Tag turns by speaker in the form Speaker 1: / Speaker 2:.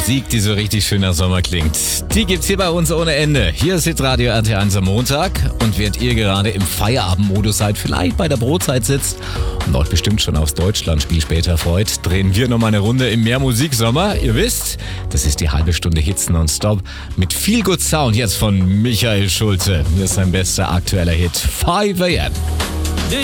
Speaker 1: Musik, die so richtig schön nach Sommer klingt. Die gibt's hier bei uns ohne Ende. Hier ist Hitradio RT1 am Montag. Und während ihr gerade im Feierabendmodus seid, vielleicht bei der Brotzeit sitzt und euch bestimmt schon aufs Deutschlandspiel später freut, drehen wir nochmal eine Runde im Mehrmusiksommer. Ihr wisst, das ist die halbe Stunde Hits nonstop mit viel Good Sound jetzt von Michael Schulze. Das ist sein bester aktueller Hit, 5 AM.